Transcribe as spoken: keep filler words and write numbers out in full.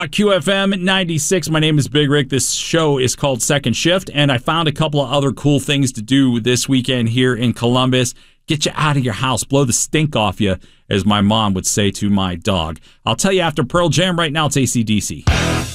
Q F M ninety-six. My name is Big Rick. This show is called Second Shift, and I found a couple of other cool things to do this weekend here in Columbus. Get you out of your house, blow the stink off you, as my mom would say to my dog. I'll tell you after Pearl Jam. Right now, it's A C D C.